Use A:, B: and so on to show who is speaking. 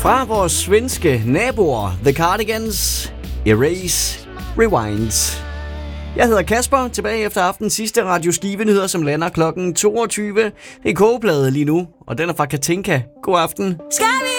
A: Fra vores svenske naboer, The Cardigans, Erase, Rewind. Jeg hedder Kasper, tilbage efter aftens sidste radioskivenyheder, som lander klokken 22. Det er kogeplade lige nu, og den er fra Katinka. God aften.
B: Skal